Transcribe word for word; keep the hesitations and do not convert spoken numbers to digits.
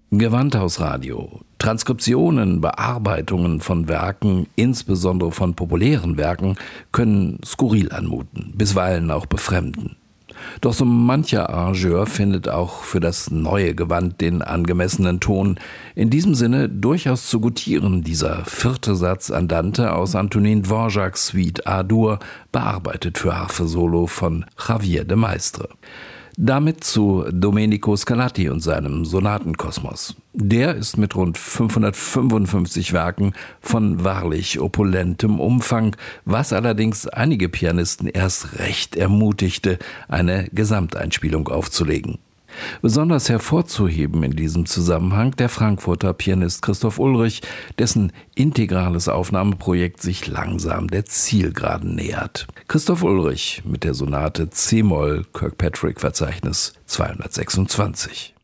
Gewandhausradio. Transkriptionen, Bearbeitungen von Werken, insbesondere von populären Werken, können skurril anmuten, bisweilen auch befremden. Doch so mancher Arrangeur findet auch für das neue Gewand den angemessenen Ton. In diesem Sinne durchaus zu gutieren dieser vierte Satz Andante aus Antonin Dvořáks Suite A-Dur, bearbeitet für Harfe Solo von Javier de Maistre. Damit zu Domenico Scarlatti und seinem Sonatenkosmos. Der ist mit rund fünfhundertfünfundfünfzig Werken von wahrlich opulentem Umfang, was allerdings einige Pianisten erst recht ermutigte, eine Gesamteinspielung aufzulegen. Besonders hervorzuheben in diesem Zusammenhang der Frankfurter Pianist Christoph Ullrich, dessen integrales Aufnahmeprojekt sich langsam der Zielgeraden nähert. Christoph Ullrich mit der Sonate C-Moll Kirkpatrick-Verzeichnis zweihundertsechsundzwanzig.